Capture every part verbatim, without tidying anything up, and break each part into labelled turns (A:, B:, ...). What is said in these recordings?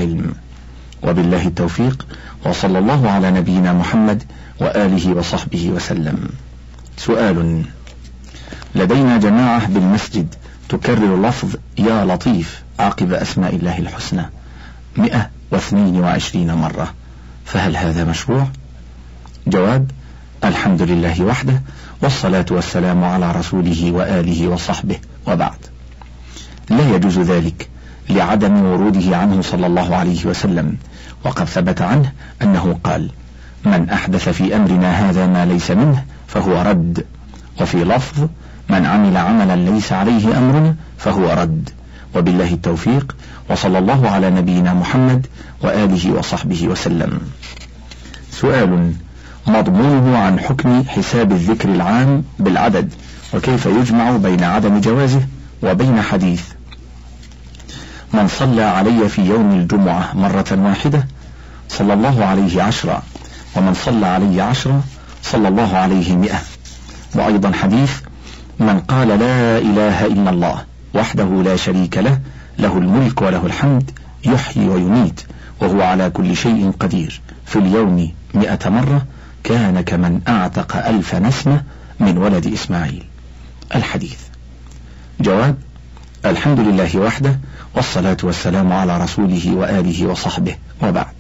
A: العلم. وبالله التوفيق، وصلى الله على نبينا محمد وآله وصحبه وسلم. سؤال: لدينا جماعة بالمسجد تكرر لفظ يا لطيف عقب أسماء الله الحسنى مئة واثنين وعشرين مرة، فهل هذا مشروع؟ جواب: الحمد لله وحده، والصلاة والسلام على رسوله وآله وصحبه، وبعد. لا يجوز ذلك لعدم وروده عنه صلى الله عليه وسلم، وقد ثبت عنه أنه قال: من أحدث في أمرنا هذا ما ليس منه فهو رد، وفي لفظ: من عمل عملا ليس عليه أمرنا فهو رد. وبالله التوفيق، وصلى الله على نبينا محمد وآله وصحبه وسلم. سؤال: مضمونه عن حكم حساب الذكر العام بالعدد، وكيف يجمع بين عدم جوازه وبين حديث من صلى علي في يوم الجمعة مرة واحدة صلى الله عليه عشرة، ومن صلى علي عشرة صلى الله عليه مئة. وأيضا حديث من قال لا إله إلا الله وحده لا شريك له له الملك وله الحمد يحيي ويميت وهو على كل شيء قدير في اليوم مئة مرة كان كمن أعتق ألف نسمة من ولد إسماعيل. الحديث. جواب: الحمد لله وحده، والصلاة والسلام على رسوله وآله وصحبه، وبعد.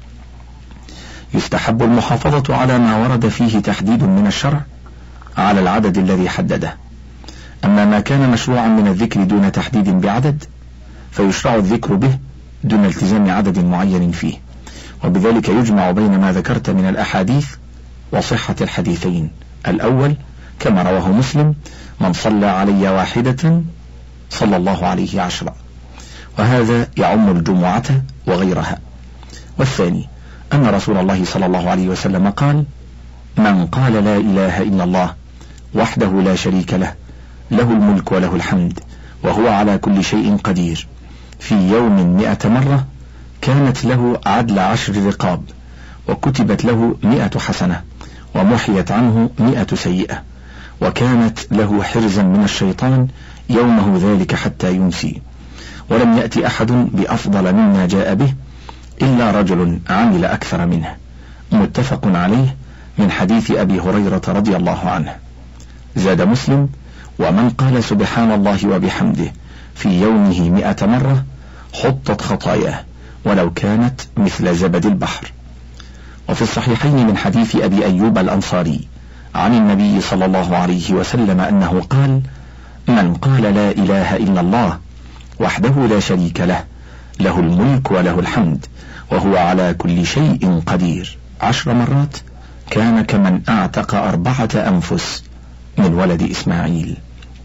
A: يستحب المحافظة على ما ورد فيه تحديد من الشرع على العدد الذي حدده. أما ما كان مشروعا من الذكر دون تحديد بعدد فيشرع الذكر به دون التزام عدد معين فيه، وبذلك يجمع بين ما ذكرت من الأحاديث وصحة الحديثين. الأول كما رواه مسلم: من صلى علي واحدة صلى الله عليه عشرة، وهذا يعم الجمعة وغيرها. والثاني أن رسول الله صلى الله عليه وسلم قال: من قال لا إله إلا الله وحده لا شريك له له الملك وله الحمد وهو على كل شيء قدير في يوم مئة مرة كانت له عدل عشر رقاب، وكتبت له مئة حسنة، ومحيت عنه مئة سيئة، وكانت له حرزا من الشيطان يومه ذلك حتى يمسي. ولم يأتي أحد بأفضل مما جاء به إلا رجل عمل أكثر منه. متفق عليه من حديث أبي هريرة رضي الله عنه. زاد مسلم: ومن قال سبحان الله وبحمده في يومه مئة مرة حطت خطاياه ولو كانت مثل زبد البحر. وفي الصحيحين من حديث أبي أيوب الأنصاري عن النبي صلى الله عليه وسلم أنه قال: من قال لا إله إلا الله وحده لا شريك له له الملك وله الحمد وهو على كل شيء قدير عشر مرات كان كمن أعتق أربعة أنفس من ولد إسماعيل.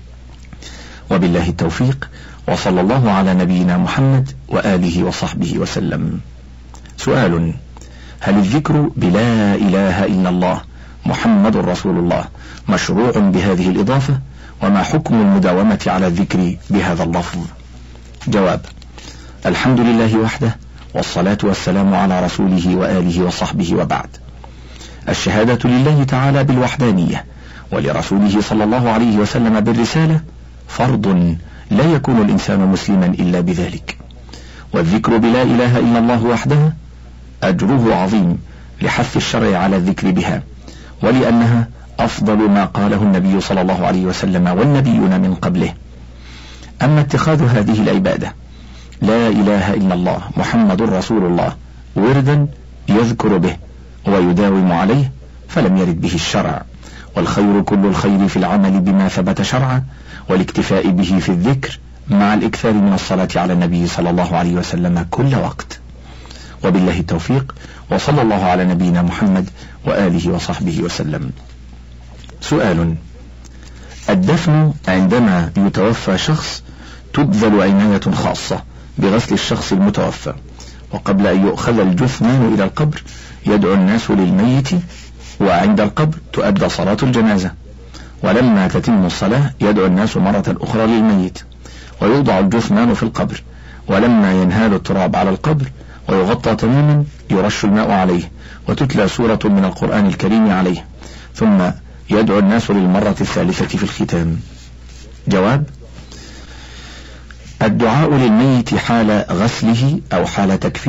A: وبالله التوفيق، وصلى الله على نبينا محمد وآله وصحبه وسلم. سؤال: هل الذكر بلا إله إلا الله محمد رسول الله مشروع بهذه الإضافة؟ وما حكم المداومة على الذكر بهذا اللفظ؟ جواب: الحمد لله وحده، والصلاة والسلام على رسوله وآله وصحبه، وبعد. الشهادة لله تعالى بالوحدانية ولرسوله صلى الله عليه وسلم بالرسالة فرض لا يكون الإنسان مسلما إلا بذلك. والذكر بلا إله إلا الله وحده أجره عظيم لحث الشرع على الذكر بها، ولأنها أفضل ما قاله النبي صلى الله عليه وسلم والنبيون من قبله. أما اتخاذ هذه العبادة لا إله إلا الله محمد رسول الله وردا يذكر به ويداوم عليه فلم يرد به الشرع، والخير كل الخير في العمل بما ثبت شرعا، والاكتفاء به في الذكر مع الإكثار من الصلاة على النبي صلى الله عليه وسلم كل وقت. وبالله التوفيق، وصلى الله على نبينا محمد وآله وصحبه وسلم. سؤال: الدفن عندما يتوفى شخص تبذل عناية خاصة بغسل الشخص المتوفى، وقبل أن يؤخذ الجثمان إلى القبر يدعو الناس للميت، وعند القبر تؤدى صلاة الجنازة، ولما تتم الصلاة يدعو الناس مرة أخرى للميت، ويوضع الجثمان في القبر، ولما ينهال التراب على القبر ويغطى تماما يرش الماء عليه وتتلى سورة من القرآن الكريم عليه، ثم يدعو الناس للمرة الثالثة في الختام. جواب: الدعاء للميت حال غسله أو حال تكفيره